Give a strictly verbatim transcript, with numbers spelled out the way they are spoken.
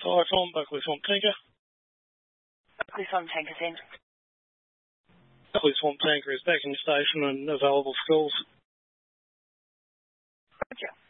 Fire Tom, Buckley Swamp Tanker. Buckley Swamp Tanker, send. Buckley Swamp Tanker is back in station and available for calls. Roger.